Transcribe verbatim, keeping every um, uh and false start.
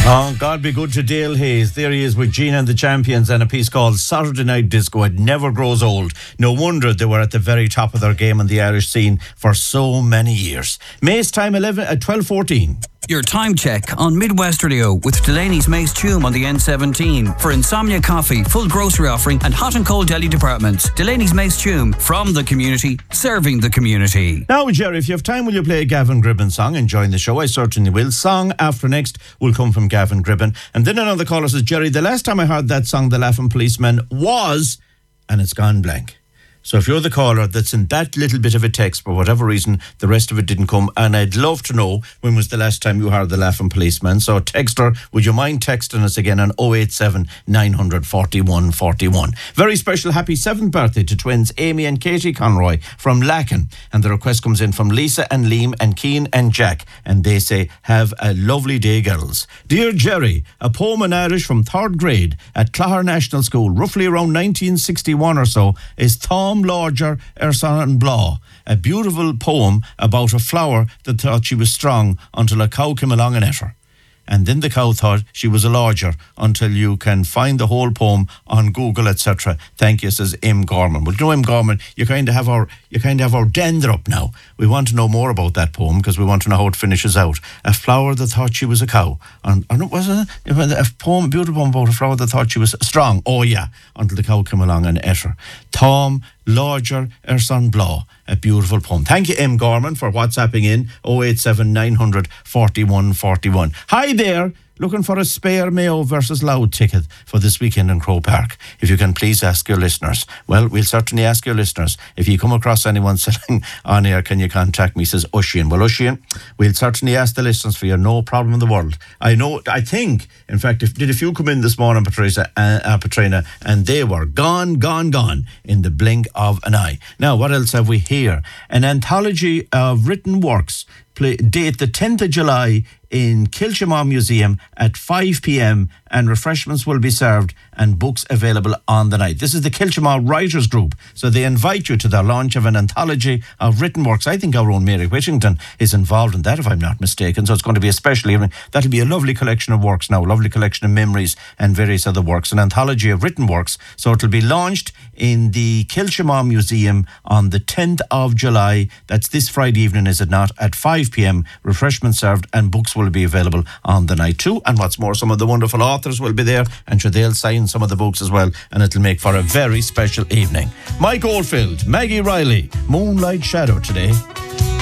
Oh, God be good to Dale Hayes. There he is with Gina and the Champions and a piece called Saturday Night Disco. It never grows old. No wonder they were at the very top of their game on the Irish scene for so many years. May's time eleven at twelve fourteen. Your time check on Midwest Radio with Delaney's Mace Tume on the N seventeen. For Insomnia Coffee, full grocery offering and hot and cold deli departments. Delaney's Mace Tume, from the community, serving the community. Now, Jerry, if you have time, will you play a Gavin Gribben song? Enjoying the show, I certainly will. Song after next will come from Gavin Gribben. And then another caller says, Jerry, the last time I heard that song, The Laughing Policeman, was, and it's gone blank. So if you're the caller that's in that little bit of a text, for whatever reason, the rest of it didn't come, and I'd love to know when was the last time you heard The Laughing Policeman. So texter, would you mind texting us again on oh eight seven, nine hundred, forty-one forty-one. Very special happy seventh birthday to twins Amy and Katie Conroy from Lacken. And the request comes in from Lisa and Liam and Keane and Jack. And they say, have a lovely day, girls. Dear Jerry, a poem in Irish from third grade at Clogher National School, roughly around nineteen sixty-one or so, is Tom Lodger Ersan and Blaw, a beautiful poem about a flower that thought she was strong until a cow came along and ate her. And then the cow thought she was a lodger until you can find the whole poem on Google, et cetera. Thank you, says M. Gorman. Well, you know, M. Gorman, you kind of have our you kind of have our dander up now. We want to know more about that poem because we want to know how it finishes out. A flower that thought she was a cow. And, and was it a poem, a beautiful poem about a flower that thought she was strong? Oh, yeah, until the cow came along and ate her. Tom Lodger Ersan Blaw, a beautiful poem. Thank you, M. Gorman, for WhatsApping in oh eight seven, nine hundred, forty-one forty-one. Hi there. Looking for a spare Mayo versus Louth ticket for this weekend in Croke Park. If you can please ask your listeners. Well, we'll certainly ask your listeners. If you come across anyone selling on air, can you contact me, says Ushian. Well, Ushian, we'll certainly ask the listeners for you. No problem in the world. I know, I think, in fact, if did a few come in this morning, Patricia, uh, uh, Patrina, and they were gone, gone, gone in the blink of an eye. Now, what else have we here? An anthology of written works. Play, date the tenth of July in Kilchimar Museum at five p.m. and refreshments will be served and books available on the night. This is the Kilchimar Writers Group, so they invite you to their launch of an anthology of written works. I think our own Mary Whittington is involved in that, if I'm not mistaken, so it's going to be a special evening. That'll be a lovely collection of works now, a lovely collection of memories and various other works, an anthology of written works. So it'll be launched in the Kilchimar Museum on the tenth of July. That's this Friday evening, is it not? At five p.m. Refreshments served and books will be available on the night too. And what's more, some of the wonderful authors will be there, and sure, they'll sign some of the books as well, and it'll make for a very special evening. Mike Oldfield, Maggie Riley, Moonlight Shadow today.